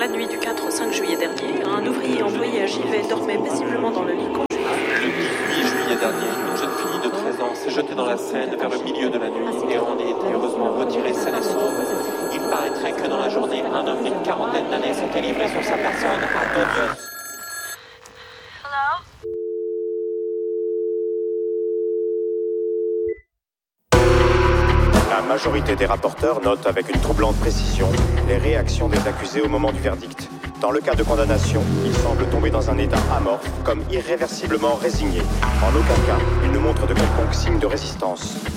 la nuit du 4 au 5 juillet dernier, un ouvrier employé à Givet dormait paisiblement dans le lit conjugal. Le 18 juillet dernier, une jeune fille de 13 ans s'est jetée dans la Seine vers le milieu de la nuit et en a été heureusement retirée saine et sauve. Il paraîtrait que dans la journée, un homme d'une quarantaine d'années s'était livré sur sa personne à deux. La majorité des rapporteurs note avec une troublante précision les réactions des accusés au moment du verdict. Dans le cas de condamnation, ils semblent tomber dans un état amorphe, comme irréversiblement résignés. En aucun cas, ils ne montrent de quelconque signe de résistance.